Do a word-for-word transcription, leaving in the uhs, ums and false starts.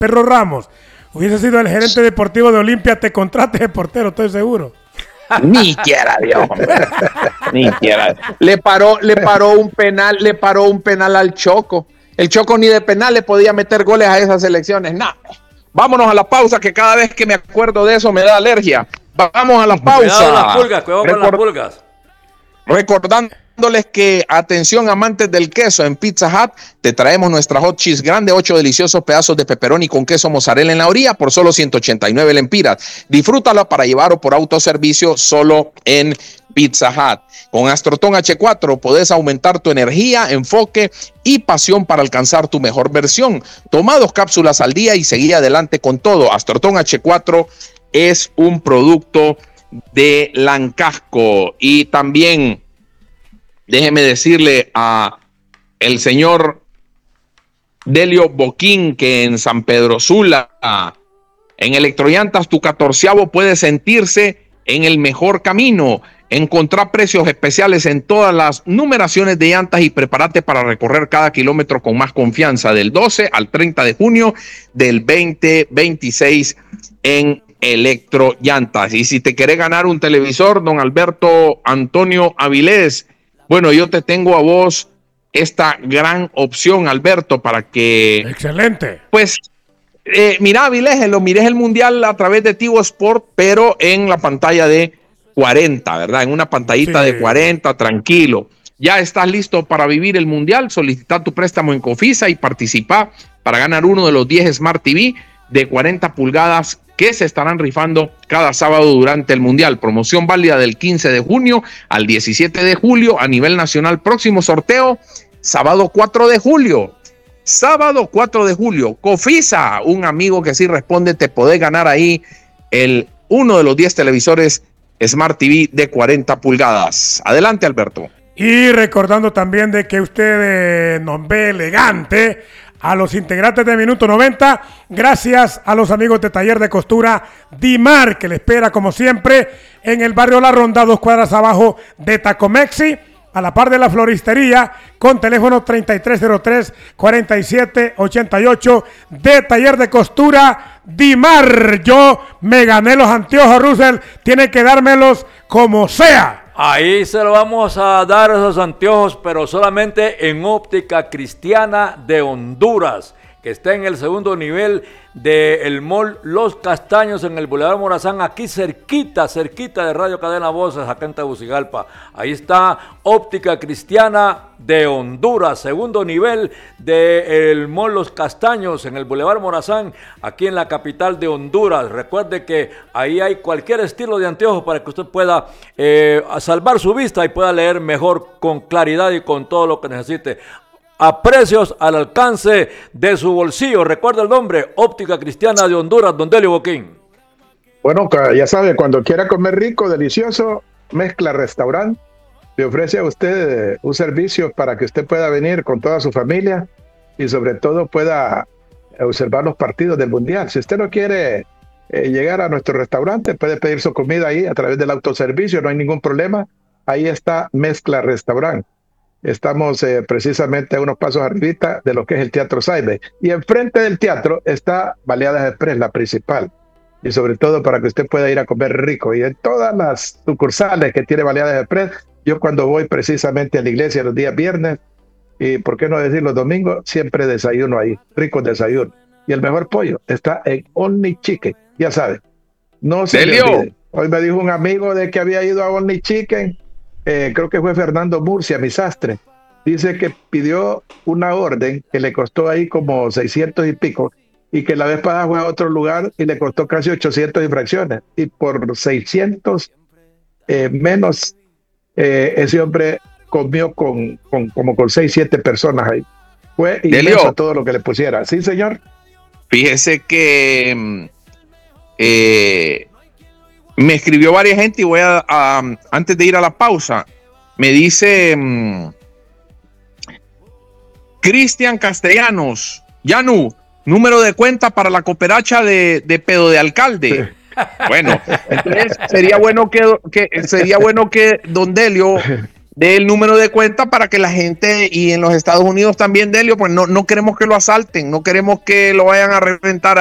Perro Ramos hubiese sido el gerente deportivo de Olimpia, te contrate de portero, estoy seguro. Ni quiera Dios, ni quiera. Le paró, le paró un penal, le paró un penal al Choco. El Choco ni de penal le podía meter goles a esas selecciones. Nah. Vámonos a la pausa, que cada vez que me acuerdo de eso me da alergia. Vamos a la pausa. Cuidado con las pulgas, cuidado con las pulgas. Recordándoles que, atención amantes del queso, en Pizza Hut te traemos nuestra hot cheese grande, ocho deliciosos pedazos de pepperoni con queso mozzarella en la orilla por solo ciento ochenta y nueve lempiras. Disfrútala para llevar o por autoservicio solo en Pizza Hut. Con Astroton H cuatro podés aumentar tu energía, enfoque y pasión para alcanzar tu mejor versión. Toma dos cápsulas al día y seguí adelante con todo. Astroton H cuatro es un producto de Lancasco. Y también déjeme decirle a el señor Delio Boquín que en San Pedro Sula, en Electrollantas, tu catorceavo puede sentirse en el mejor camino. Encontrar precios especiales en todas las numeraciones de llantas y prepárate para recorrer cada kilómetro con más confianza del doce al treinta de junio del veinte veintiséis en Electrollantas. Y si te querés ganar un televisor, don Alberto Antonio Avilés, bueno, yo te tengo a vos esta gran opción, Alberto, para que... Excelente. Pues, eh, mira, Avilés, lo mires el Mundial a través de Tigo Sport, pero en la pantalla de cuarenta, ¿verdad? En una pantallita sí. de cuarenta, tranquilo. Ya estás listo para vivir el Mundial. Solicita tu préstamo en Cofisa y participa para ganar uno de los diez Smart T V de cuarenta pulgadas que se estarán rifando cada sábado durante el Mundial. Promoción válida del quince de junio al diecisiete de julio a nivel nacional. Próximo sorteo, sábado cuatro de julio. Sábado cuatro de julio. Cofisa, un amigo que sí responde, te podés ganar ahí el uno de los diez televisores Smart T V de cuarenta pulgadas. Adelante, Alberto. Y recordando también de que usted eh, nos ve elegante a los integrantes de Minuto noventa, gracias a los amigos de Taller de Costura Dimar, que le espera como siempre en el barrio La Ronda, dos cuadras abajo de Tacomexi, a la par de la floristería, con teléfono treinta y tres cero tres, cuarenta y siete ochenta y ocho de Taller de Costura Dimar. Yo me gané los anteojos, Russell, tiene que dármelos como sea. Ahí se lo vamos a dar esos anteojos, pero solamente en Óptica Cristiana de Honduras, que está en el segundo nivel del mall Los Castaños, en el Boulevard Morazán, aquí cerquita, cerquita de Radio Cadena Voces, acá en Tegucigalpa. Ahí está Óptica Cristiana de Honduras, segundo nivel del mall Los Castaños, en el Boulevard Morazán, aquí en la capital de Honduras. Recuerde que ahí hay cualquier estilo de anteojos para que usted pueda eh, salvar su vista y pueda leer mejor, con claridad y con todo lo que necesite, a precios al alcance de su bolsillo. Recuerda el nombre, Óptica Cristiana de Honduras, don Delio Boquín. Bueno, ya sabe, cuando quiera comer rico, delicioso, Mezcla Restaurant le ofrece a usted un servicio para que usted pueda venir con toda su familia y sobre todo pueda observar los partidos del Mundial. Si usted no quiere eh, llegar a nuestro restaurante, puede pedir su comida ahí a través del autoservicio, no hay ningún problema. Ahí está Mezcla Restaurant. Estamos eh, precisamente a unos pasos arribita de lo que es el Teatro Saibe. Y enfrente del teatro está Baleadas Express, la principal. Y sobre todo para que usted pueda ir a comer rico. Y en todas las sucursales que tiene Baleadas Express, yo cuando voy precisamente a la iglesia los días viernes, y por qué no decir los domingos, siempre desayuno ahí, ricos desayunos. Y el mejor pollo está en Only Chicken, ya sabe. No se le olvide. Hoy me dijo un amigo de que había ido a Only Chicken. Eh, creo que fue Fernando Murcia, mi sastre. Dice que pidió una orden que le costó ahí como seiscientos y pico, y que la vez pasada fue a otro lugar y le costó casi ochocientos y fracciones, y por seiscientos eh, menos eh, ese hombre comió con, con como con seis, siete personas ahí. Fue inmenso todo lo que le pusiera. Sí, señor. Fíjese que eh, me escribió varias gente y voy a, a antes de ir a la pausa, me dice um, Cristian Castellanos, Yanu, número de cuenta para la cooperacha de, de pedo de alcalde. Sí. Bueno, entonces sería bueno que, que sería bueno que don Delio del número de cuenta para que la gente, y en los Estados Unidos también, Delio, pues no, no queremos que lo asalten, no queremos que lo vayan a reventar